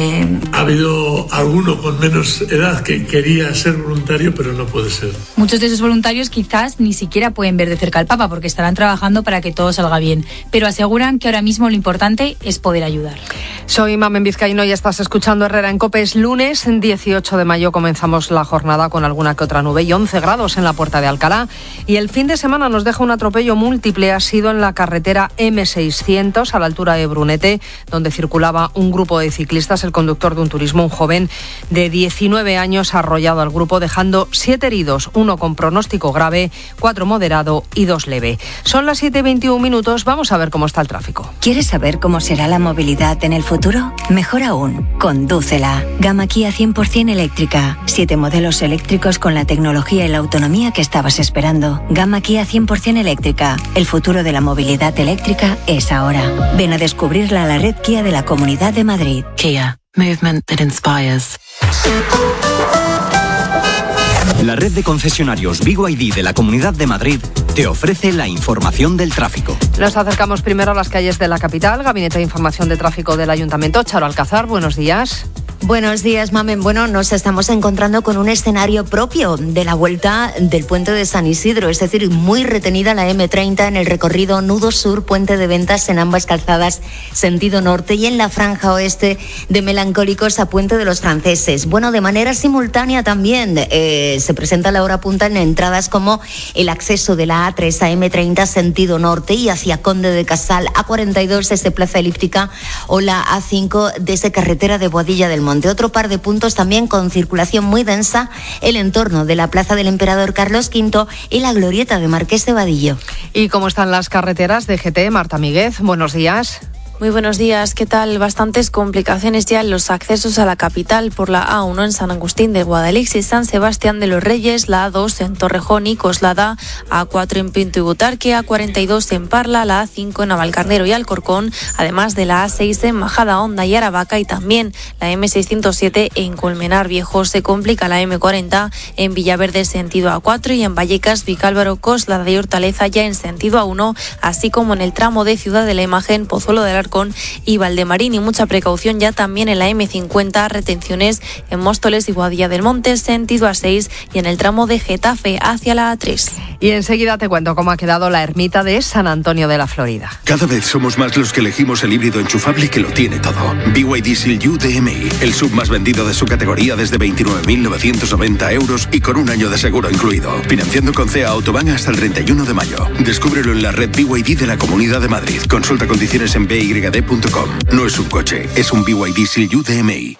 ¿Ha habido alguno con menos edad que quería ser voluntario pero no puede ser? Muchos de esos voluntarios quizás ni siquiera pueden ver de cerca al Papa porque estarán trabajando para que todo salga bien, pero aseguran que ahora mismo lo importante es poder ayudar. Soy Mamen Vizcaíno y estás escuchando Herrera en COPE. Es lunes 18 de mayo, comenzamos la jornada con alguna que otra nube y 11 grados en la Puerta de Alcalá. Y el fin de semana nos deja un atropello múltiple. Ha sido en la carretera M600 a la altura de Brunete, donde circulaba un grupo de ciclistas. El conductor de un turismo, un joven de 19 años, ha arrollado al grupo dejando 7 heridos, 1 con pronóstico grave, 4 moderado y 2 leve. Son las 7:21. Vamos a ver cómo está el tráfico. ¿Quieres saber cómo será la movilidad en el futuro? Mejor aún, condúcela. Gama Kia 100% eléctrica. 7 modelos eléctricos con la tecnología y la autonomía que estabas esperando. Gama Kia 100% eléctrica. El futuro de la movilidad eléctrica es ahora. Ven a descubrirla a la red Kia de la Comunidad de Madrid. Kia. Movement that inspires. La red de concesionarios BYD de la Comunidad de Madrid te ofrece la información del tráfico. Nos acercamos primero a las calles de la capital. Gabinete de Información de Tráfico del Ayuntamiento. Charo Alcázar, buenos días. Buenos días, Mamen. Bueno, nos estamos encontrando con un escenario propio de la vuelta del puente de San Isidro, es decir, muy retenida la M30 en el recorrido Nudo Sur, Puente de Ventas en ambas calzadas, sentido norte, y en la franja oeste de Melancólicos a Puente de los Franceses. Bueno, de manera simultánea también se presenta la hora punta en entradas como el acceso de la A3 a M30 sentido norte y hacia Conde de Casal, A42 desde Plaza Elíptica o la A5 desde Carretera de Boadilla del Monte. Otro par de puntos también con circulación muy densa, el entorno de la Plaza del Emperador Carlos V y la glorieta de Marqués de Vadillo. ¿Y cómo están las carreteras de GT? Marta Míguez, buenos días. Muy buenos días, ¿qué tal? Bastantes complicaciones ya en los accesos a la capital por la A1 en San Agustín de Guadalix y San Sebastián de los Reyes, la A2 en Torrejón y Coslada, A4 en Pinto y Butarque, A42 en Parla, la A5 en Navalcarnero y Alcorcón, además de la A6 en Majadahonda y Aravaca y también la M607 en Colmenar Viejo. Se complica la M40 en Villaverde sentido A4 y en Vallecas, Vicálvaro, Coslada y Hortaleza ya en sentido A1, así como en el tramo de Ciudad de la Imagen, Pozuelo del Arcón y Valdemarín, y mucha precaución ya también en la M50, retenciones en Móstoles y Boadilla del Monte, sentido A6 y en el tramo de Getafe hacia la A3. Y enseguida te cuento cómo ha quedado la ermita de San Antonio de la Florida. Cada vez somos más los que elegimos el híbrido enchufable que lo tiene todo. BYD Seal U DMI, el sub más vendido de su categoría desde 29.990 euros y con un año de seguro incluido. Financiando con CEA Autobahn hasta el 31 de mayo. Descúbrelo en la red BYD de la Comunidad de Madrid. Consulta condiciones en BYD.com. No es un coche, es un BYD Seal U DMI.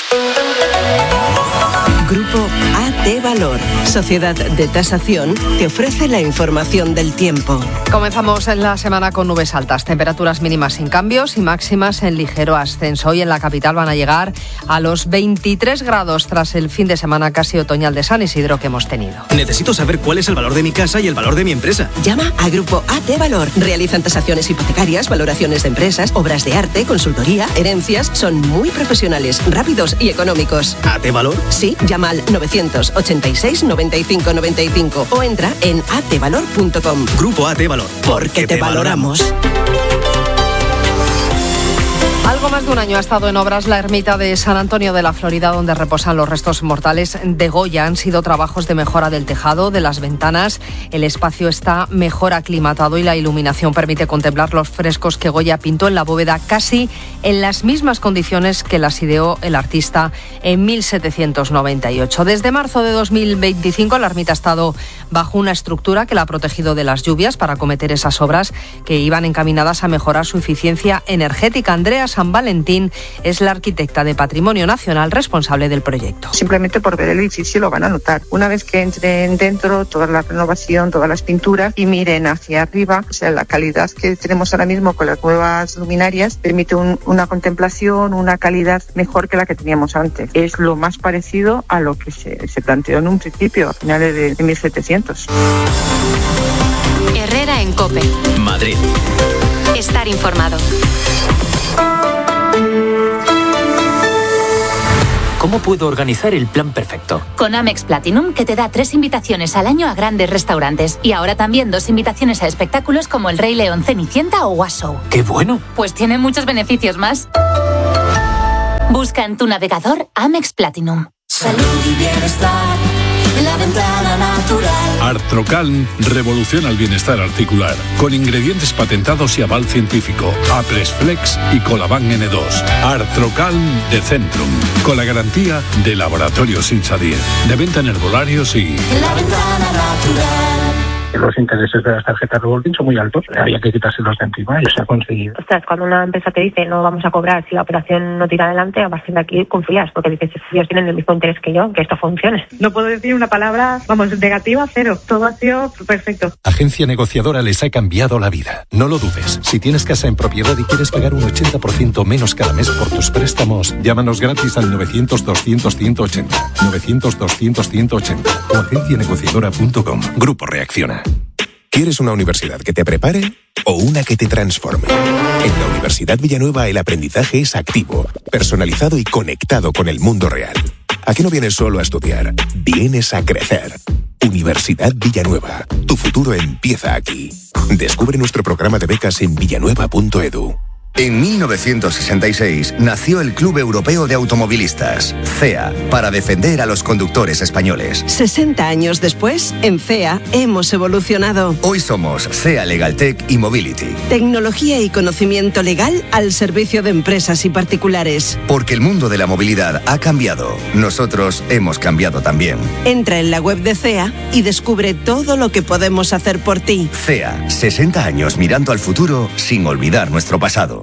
Grupo AT Valor, Sociedad de Tasación, te ofrece la información del tiempo. Comenzamos en la semana con nubes altas, temperaturas mínimas sin cambios y máximas en ligero ascenso. Hoy en la capital van a llegar a los 23 grados tras el fin de semana casi otoñal de San Isidro que hemos tenido. Necesito saber cuál es el valor de mi casa y el valor de mi empresa. Llama a Grupo AT Valor. Realizan tasaciones hipotecarias, valoraciones de empresas, obras de arte, consultoría, herencias. Son muy profesionales, rápidos y económicos. ¿AT Valor? Sí, llama al 986 95 95 o entra en atvalor.com. Grupo AT Valor. Porque te valoramos. Algo más de un año ha estado en obras la ermita de San Antonio de la Florida, donde reposan los restos mortales de Goya. Han sido trabajos de mejora del tejado, de las ventanas. El espacio está mejor aclimatado y la iluminación permite contemplar los frescos que Goya pintó en la bóveda casi en las mismas condiciones que las ideó el artista en 1798. Desde marzo de 2025 la ermita ha estado bajo una estructura que la ha protegido de las lluvias para acometer esas obras que iban encaminadas a mejorar su eficiencia energética. Andrea San Valentín es la arquitecta de Patrimonio Nacional responsable del proyecto. Simplemente por ver el edificio lo van a notar. Una vez que entren dentro, toda la renovación, todas las pinturas y miren hacia arriba, o sea, la calidad que tenemos ahora mismo con las nuevas luminarias permite una contemplación, una calidad mejor que la que teníamos antes. Es lo más parecido a lo que se planteó en un principio, a finales de 1700. Herrera en COPE. Madrid. Estar informado. ¿Cómo puedo organizar el plan perfecto? Con Amex Platinum, que te da 3 invitaciones al año a grandes restaurantes. Y ahora también 2 invitaciones a espectáculos como El Rey León, Cenicienta o Washoe. ¡Qué bueno! Pues tiene muchos beneficios más. Busca en tu navegador Amex Platinum. Salud y bienestar en la ventana natural. Artrocalm revoluciona el bienestar articular con ingredientes patentados y aval científico. Apresflex y Colaban N2. Artrocalm de Centrum, con la garantía de Laboratorios Insadir. De venta en herbolarios y... La ventana natural. Los intereses de las tarjetas revolving son muy altos, había que quitárselos de encima y se ha conseguido. Ostras, cuando una empresa te dice no vamos a cobrar si la operación no tira adelante, a partir de aquí confías, porque dices, ellos tienen el mismo interés que yo, que esto funcione. No puedo decir una palabra, negativa, cero. Todo ha sido perfecto. Agencia Negociadora les ha cambiado la vida. No lo dudes. Si tienes casa en propiedad y quieres pagar un 80% menos cada mes por tus préstamos, llámanos gratis al 900-200-180. 900-200-180 o agencianegociadora.com. Grupo Reacciona. ¿Quieres una universidad que te prepare o una que te transforme? En la Universidad Villanueva el aprendizaje es activo, personalizado y conectado con el mundo real. ¿A qué no vienes solo a estudiar? Vienes a crecer. Universidad Villanueva. Tu futuro empieza aquí. Descubre nuestro programa de becas en villanueva.edu. En 1966 nació el Club Europeo de Automovilistas, CEA, para defender a los conductores españoles. 60 años después, en CEA hemos evolucionado. Hoy somos CEA Legaltech y Mobility. Tecnología y conocimiento legal al servicio de empresas y particulares. Porque el mundo de la movilidad ha cambiado. Nosotros hemos cambiado también. Entra en la web de CEA y descubre todo lo que podemos hacer por ti. CEA, 60 años mirando al futuro sin olvidar nuestro pasado.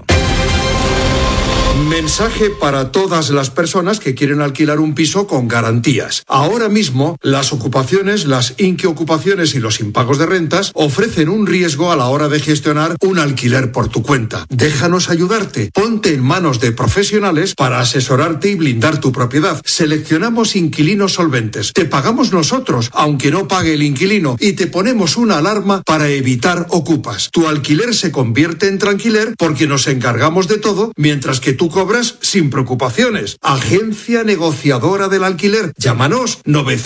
Mensaje para todas las personas que quieren alquilar un piso con garantías. Ahora mismo, las ocupaciones, las inquiocupaciones y los impagos de rentas ofrecen un riesgo a la hora de gestionar un alquiler por tu cuenta. Déjanos ayudarte. Ponte en manos de profesionales para asesorarte y blindar tu propiedad. Seleccionamos inquilinos solventes. Te pagamos nosotros, aunque no pague el inquilino, y te ponemos una alarma para evitar ocupas. Tu alquiler se convierte en tranquiler porque nos encargamos de todo, mientras que tú cobras sin preocupaciones. Agencia Negociadora del Alquiler. Llámanos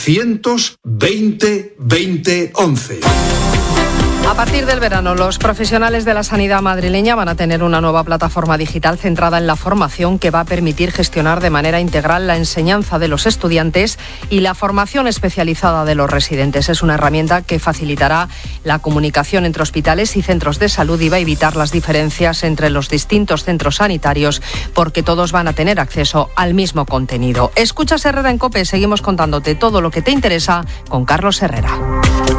920 20 11. A partir del verano, los profesionales de la sanidad madrileña van a tener una nueva plataforma digital centrada en la formación que va a permitir gestionar de manera integral la enseñanza de los estudiantes y la formación especializada de los residentes. Es una herramienta que facilitará la comunicación entre hospitales y centros de salud y va a evitar las diferencias entre los distintos centros sanitarios porque todos van a tener acceso al mismo contenido. Escuchas Herrera en COPE, seguimos contándote todo lo que te interesa con Carlos Herrera.